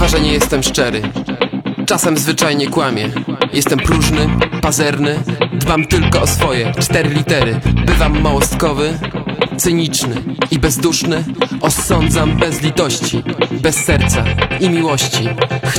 Szkoda, że nie jestem szczery. Czasem zwyczajnie kłamię. Jestem próżny, pazerny, dbam tylko o swoje 4 litery. Bywam małostkowy, cyniczny i bezduszny. Osądzam bez litości, bez serca i miłości.